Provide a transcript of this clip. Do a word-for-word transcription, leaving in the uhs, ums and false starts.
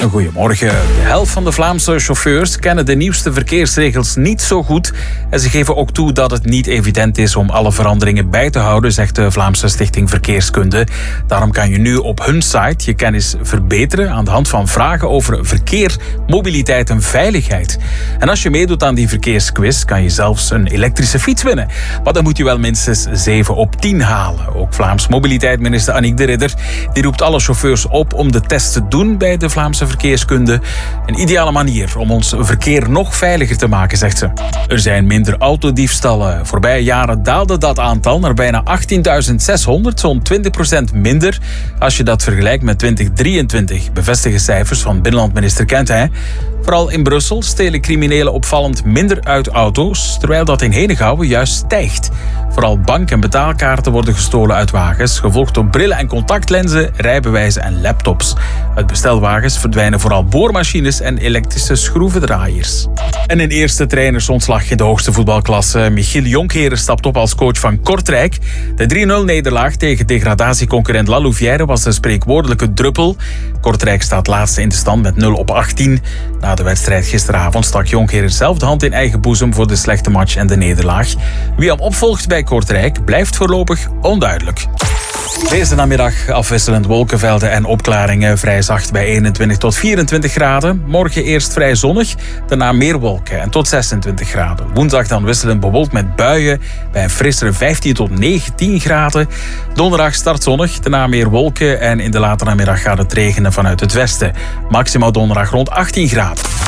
Goedemorgen. De helft van de Vlaamse chauffeurs kennen de nieuwste verkeersregels niet zo goed. En ze geven ook toe dat het niet evident is om alle veranderingen bij te houden, zegt de Vlaamse Stichting Verkeerskunde. Daarom kan je nu op hun site je kennis verbeteren aan de hand van vragen over verkeer, mobiliteit en veiligheid. En als je meedoet aan die verkeersquiz, kan je zelfs een elektrische fiets winnen. Maar dan moet je wel minstens zeven op tien halen. Ook Vlaams mobiliteitsminister Annick de Ridder die roept alle chauffeurs op om de test te doen bij de Vlaamse verkeerskunde. Een ideale manier om ons verkeer nog veiliger te maken, zegt ze. Er zijn minder autodiefstallen. Voorbije jaren daalde dat aantal naar bijna achttienduizend zeshonderd, zo'n twintig procent minder als je dat vergelijkt met twintig drieëntwintig, bevestigen cijfers van binnenlandminister Quentin. Vooral in Brussel stelen criminelen opvallend minder uit auto's, terwijl dat in Henegouwen juist stijgt. Vooral bank- en betaalkaarten worden gestolen uit wagens, gevolgd door brillen en contactlenzen, rijbewijzen en laptops. Uit bestelwagens verdwijnen vooral boormachines en elektrische schroevendraaiers. En een eerste trainersontslag in de hoogste voetbalklasse. Michiel Jonkheren stapt op als coach van Kortrijk. De drie nul nederlaag tegen degradatieconcurrent La Louvière was de spreekwoordelijke druppel. Kortrijk staat laatste in de stand met nul op achttien. Na de wedstrijd gisteravond stak Jonkheren zelf de hand in eigen boezem voor de slechte match en de nederlaag. Wie hem opvolgt bij Kortrijk blijft voorlopig onduidelijk. Deze namiddag afwisselend wolkenvelden en opklaringen. Vrij zacht bij eenentwintig tot vierentwintig graden. Morgen eerst vrij zonnig, daarna meer wolken en tot zesentwintig graden. Woensdag dan wisselend bewolkt met buien bij een frissere vijftien tot negentien graden. Donderdag start zonnig, daarna meer wolken en in de late namiddag gaat het regenen vanuit het westen. Maximaal donderdag rond achttien graden.